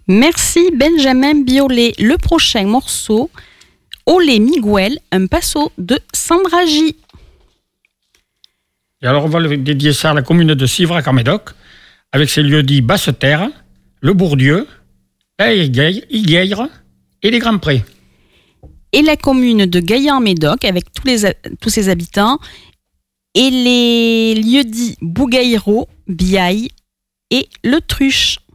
Merci Benjamin Biolay. Le prochain morceau, Olé Miguel, un passo de Sandra J. Et alors on va dédier ça à la commune de Civrac en Médoc, avec ses lieux-dits Basse-Terre, le Bourdieu, Higueire et les Grands Prés. Et la commune de Gaillan-Médoc, avec tous ses habitants, et les lieux-dits Bougaïro, Biaille et Le Truche.